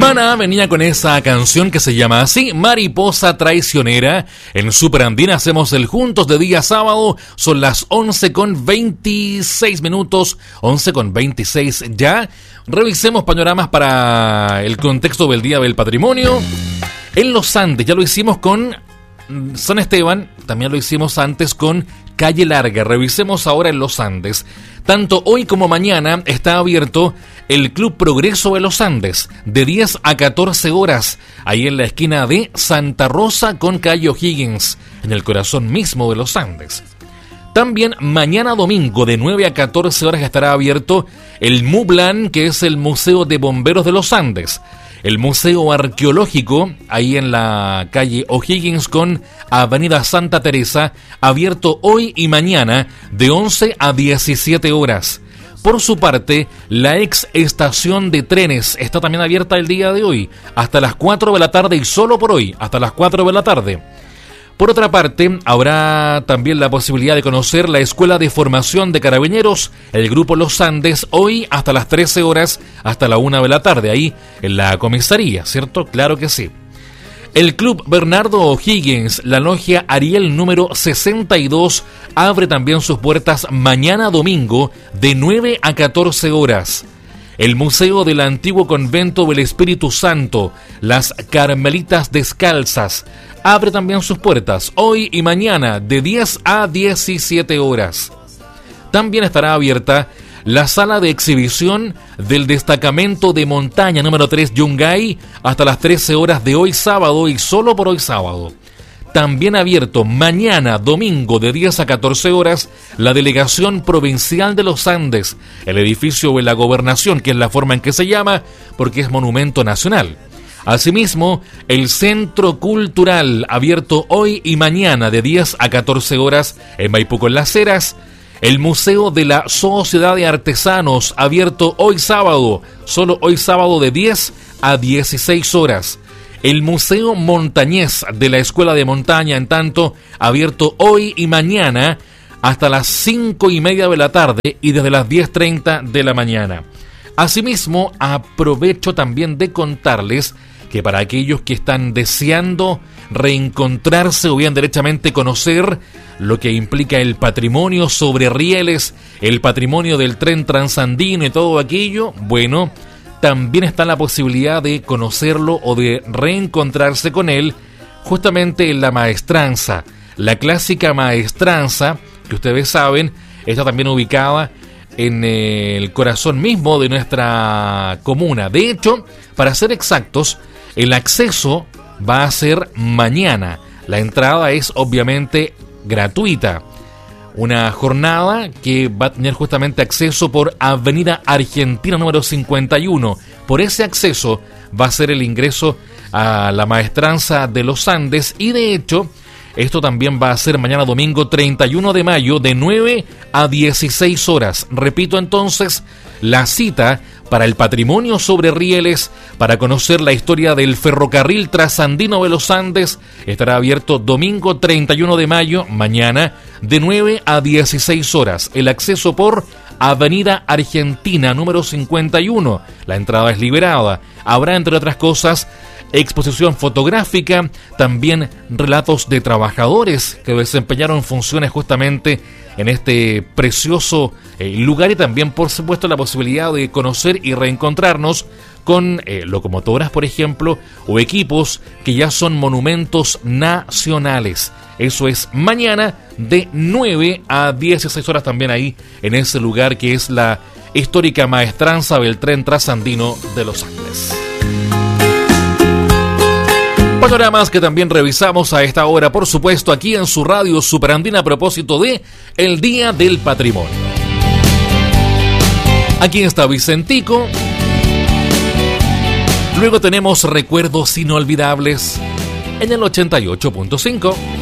Maná venía con esa canción que se llama así, Mariposa Traicionera. En Superandina hacemos el Juntos de día sábado. Son las 11:26 minutos, 11:26 ya. Revisemos panoramas para el contexto del Día del Patrimonio. En los Andes ya lo hicimos con San Esteban, también lo hicimos antes con Calle Larga. Revisemos ahora en los Andes. Tanto hoy como mañana está abierto el Club Progreso de los Andes, de 10 a 14 horas, ahí en la esquina de Santa Rosa con calle O'Higgins, en el corazón mismo de los Andes. También mañana domingo, de 9 a 14 horas, estará abierto el MUBLAN, que es el Museo de Bomberos de los Andes. El Museo Arqueológico, ahí en la calle O'Higgins con Avenida Santa Teresa, abierto hoy y mañana de 11 a 17 horas. Por su parte, la ex estación de trenes está también abierta el día de hoy, hasta las 4 de la tarde y solo por hoy, hasta las 4 de la tarde. Por otra parte, habrá también la posibilidad de conocer la Escuela de Formación de Carabineros, el Grupo Los Andes, hoy hasta las 13 horas, hasta la 1 de la tarde, ahí en la comisaría, ¿cierto? Claro que sí. El Club Bernardo O'Higgins, la logia Ariel número 62, abre también sus puertas mañana domingo de 9 a 14 horas. El Museo del Antiguo Convento del Espíritu Santo, las Carmelitas Descalzas, abre también sus puertas hoy y mañana de 10 a 17 horas. También estará abierta la sala de exhibición del destacamento de montaña número 3 Yungay hasta las 13 horas de hoy sábado y solo por hoy sábado. También abierto mañana domingo de 10 a 14 horas la Delegación Provincial de los Andes, el edificio de la Gobernación, que es la forma en que se llama porque es monumento nacional. Asimismo, el Centro Cultural, abierto hoy y mañana de 10 a 14 horas en Maipú con Las Heras. El Museo de la Sociedad de Artesanos, abierto hoy sábado, solo hoy sábado de 10 a 16 horas. El Museo Montañés de la Escuela de Montaña, en tanto, abierto hoy y mañana hasta las 5:30 de la tarde y desde las 10:30 de la mañana. Asimismo, aprovecho también de contarles que para aquellos que están deseando reencontrarse o bien derechamente conocer lo que implica el patrimonio sobre rieles, el patrimonio del tren transandino y todo aquello, bueno, también está la posibilidad de conocerlo o de reencontrarse con él justamente en la maestranza. La clásica maestranza, que ustedes saben, está también ubicada en el corazón mismo de nuestra comuna. De hecho, para ser exactos, el acceso va a ser mañana. La entrada es obviamente gratuita. Una jornada que va a tener justamente acceso por Avenida Argentina número 51. Por ese acceso va a ser el ingreso a la maestranza de los Andes y de hecho esto también va a ser mañana domingo 31 de mayo de 9 a 16 horas. Repito entonces, la cita para el patrimonio sobre rieles, para conocer la historia del ferrocarril trasandino de los Andes, estará abierto domingo 31 de mayo, mañana, de 9 a 16 horas. El acceso por Avenida Argentina número 51. La entrada es liberada. Habrá, entre otras cosas, exposición fotográfica, también relatos de trabajadores que desempeñaron funciones justamente en este precioso lugar y también, por supuesto, la posibilidad de conocer y reencontrarnos con locomotoras, por ejemplo, o equipos que ya son monumentos nacionales. Eso es mañana de 9 a 16 horas también ahí en ese lugar que es la histórica maestranza del tren trasandino de los Andes. Panoramas que también revisamos a esta hora, por supuesto, aquí en su radio Superandina a propósito de el Día del Patrimonio. Aquí está Vicentico. Luego tenemos recuerdos inolvidables en el 88.5.